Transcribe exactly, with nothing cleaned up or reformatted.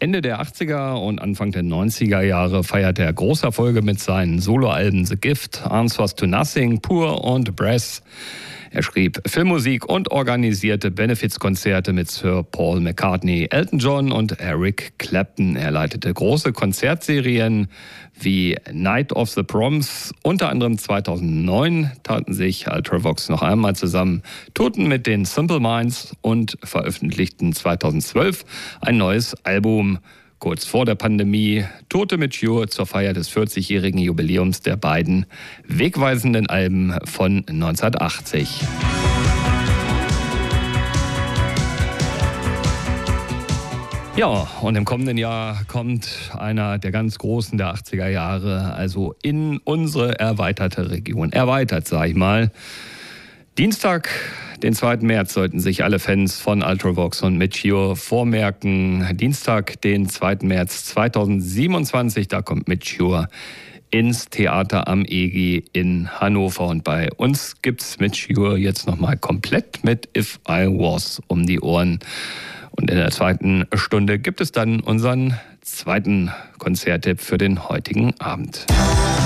Ende der achtziger und Anfang der neunziger Jahre feierte er große Erfolge mit seinen Soloalben The Gift, Answers to Nothing, Pure und Breath. Er schrieb Filmmusik und organisierte Benefizkonzerte mit Sir Paul McCartney, Elton John und Eric Clapton. Er leitete große Konzertserien wie Night of the Proms. Unter anderem zweitausendneun taten sich Ultravox noch einmal zusammen, tourten mit den Simple Minds und veröffentlichten zweitausendzwölf ein neues Album. Kurz vor der Pandemie tourte mit Cure zur Feier des vierzigjährigen Jubiläums der beiden wegweisenden Alben von neunzehnhundertachtzig. Ja, und im kommenden Jahr kommt einer der ganz Großen der achtziger Jahre, also in unsere erweiterte Region. Erweitert, sag ich mal. Dienstag, den zweiten März, sollten sich alle Fans von Ultravox und mit Cure vormerken. Dienstag, den zweiten März zweitausendsiebenundzwanzig, da kommt mit Cure ins Theater am E G in Hannover. Und bei uns gibt's mit Cure jetzt nochmal komplett mit If I Was um die Ohren. Und in der zweiten Stunde gibt es dann unseren zweiten Konzerttipp für den heutigen Abend.